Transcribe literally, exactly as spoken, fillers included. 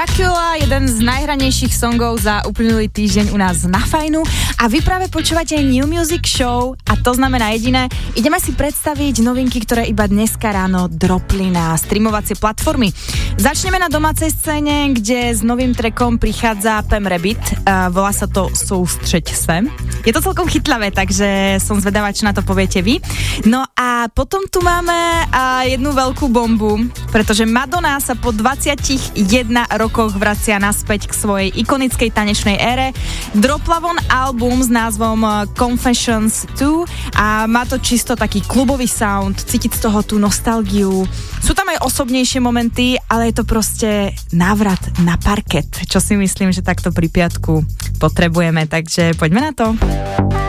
Dracula, jeden z najhranejších songov za uplynulý týždeň u nás na Fajnu a vy práve počúvate New Music Show a to znamená jediné, ideme si predstaviť novinky, ktoré iba dneska ráno dropli na streamovacie platformy. Začneme na domácej scéne, kde s novým trackom prichádza Pam Rabbit, uh, volá sa to Soustřeď se. Je to celkom chytlavé, takže som zvedavá, čo na to poviete vy. No a potom tu máme uh, jednu veľkú bombu, pretože Madonna sa po dvadsiatich jeden rokoch vracia naspäť k svojej ikonickej tanečnej ére. Dropla von album s názvom Confessions dva a má to čisto taký klubový sound, cítiť z toho tú nostalgiu. Sú tam aj osobnejšie momenty, ale je to proste návrat na parket, čo si myslím, že takto pri piatku potrebujeme, takže poďme na to.